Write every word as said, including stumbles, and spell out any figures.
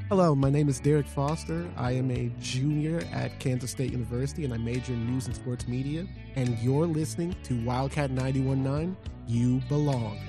Hello, my name is Derek Foster. I am a junior at Kansas State University, and I major in news and sports media. And you're listening to Wildcat ninety-one point nine. You belong.